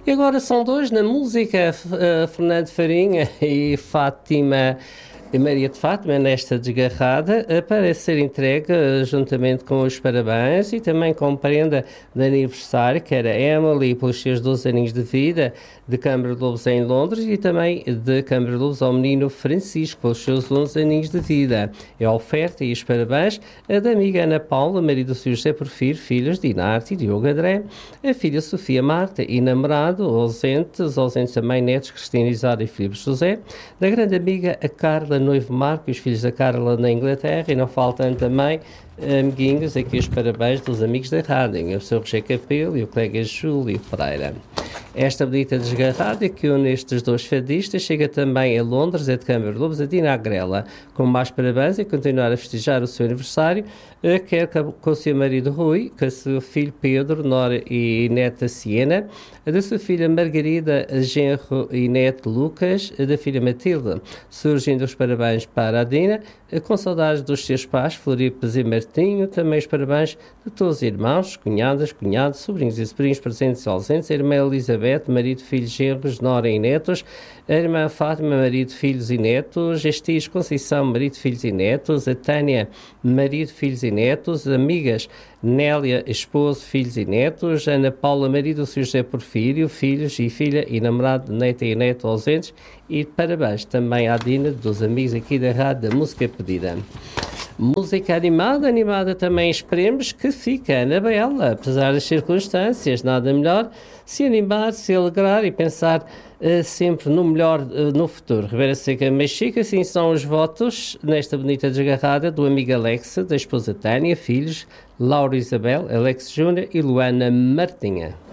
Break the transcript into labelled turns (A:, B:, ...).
A: E agora são dois na música, Fernando Farinha e Fátima. E Maria de Fátima, nesta desgarrada, parece ser entregue juntamente com os parabéns e também com prenda de aniversário, que era Emily pelos seus 12 aninhos de vida, de Câmara de Lobos em Londres, e também de Câmara de Lobos ao menino Francisco pelos seus 11 aninhos de vida. É a oferta e os parabéns da amiga Ana Paula, marido do Sr. José Porfírio, filhos de Inarte e Diogo André, a filha Sofia Marta e namorado, ausentes também netos Cristina Isara e Filipe José, da grande amiga a Carla noivo Marco e os filhos da Carla na Inglaterra, e não faltam também amiguinhos, aqui os parabéns dos amigos da rádio, o Sr. Roger Capelo e o colega Júlio Pereira. Esta bonita desgarrada que une estes dois fadistas chega também a Londres, de Câmara de Lobos, a Dina Agrela, com mais parabéns e continuar a festejar o seu aniversário, quer com o seu marido Rui, com o seu filho Pedro, nora e neta Siena, da sua filha Margarida, genro e neto Lucas, da filha Matilde. Surgindo os parabéns para a Dina, com saudades dos seus pais, Floripes e Martinho, também os parabéns de todos os irmãos, cunhadas, cunhados, sobrinhos e sobrinhos presentes e ausentes, a irmã Elizabeth, marido, filhos, genros, nora e netos, a irmã Fátima, marido, filhos e netos, as tias Conceição, marido, filhos e netos, a Tânia, marido, filhos e netos, amigas Nélia, esposo, filhos e netos, Ana Paula, marido do Sr. José Porfírio, filhos e filha e namorado, neta e neto ausentes, e parabéns também à Dina, dos amigos aqui da Rádio da Música Pedida. Música animada também esperemos que fique na Bela, apesar das circunstâncias, nada melhor se animar, se alegrar e pensar sempre no melhor no futuro. Ribeira Seca Mexica, assim são os votos nesta bonita desgarrada do amigo Alexa, da esposa Tânia, filhos Laura Isabel, Alex Júnior e Luana Martinha.